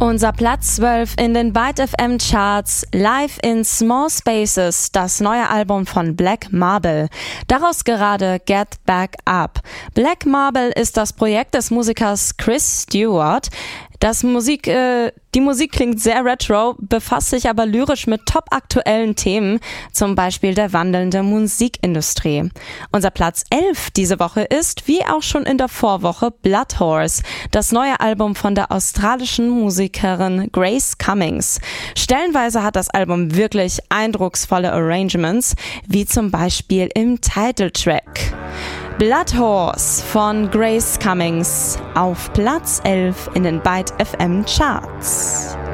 Unser Platz 12 in den Byte FM Charts, Live in Small Spaces, das neue Album von Black Marble. Daraus gerade Get Back Up. Black Marble ist das Projekt des Musikers Chris Stewart. Die Musik klingt sehr retro, befasst sich aber lyrisch mit topaktuellen Themen, zum Beispiel der wandelnden Musikindustrie. Unser Platz 11 diese Woche ist, wie auch schon in der Vorwoche, Blood Horse, das neue Album von der australischen Musikerin Grace Cummings. Stellenweise hat das Album wirklich eindrucksvolle Arrangements, wie zum Beispiel im Titeltrack. Blood Horse von Grace Cummings auf Platz 11 in den Byte FM Charts.